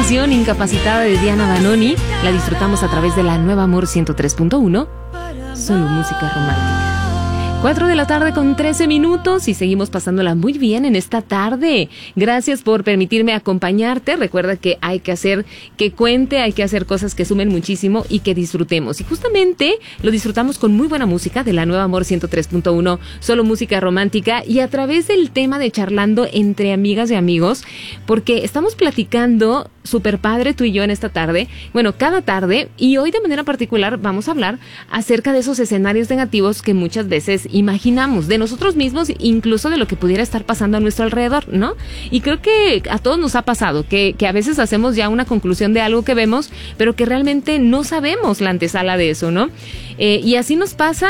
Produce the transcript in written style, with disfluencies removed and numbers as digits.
canción Incapacitada de Diana Banoni. La disfrutamos a través de la Nueva Amor 103.1. Solo música romántica. 4 de la tarde con 13 minutos y seguimos pasándola muy bien en esta tarde. Gracias por permitirme acompañarte. Recuerda que hay que hacer que cuente, hay que hacer cosas que sumen muchísimo y que disfrutemos. Y justamente lo disfrutamos con muy buena música de la Nueva Amor 103.1, solo música romántica, y a través del tema de charlando entre amigas y amigos, porque estamos platicando súper padre tú y yo en esta tarde, bueno, cada tarde, y hoy de manera particular vamos a hablar acerca de esos escenarios negativos que muchas veces imaginamos de nosotros mismos, incluso de lo que pudiera estar pasando a nuestro alrededor, ¿no? Y creo que a todos nos ha pasado que a veces hacemos ya una conclusión de algo que vemos, pero que realmente no sabemos la antesala de eso, ¿no? Y así nos pasa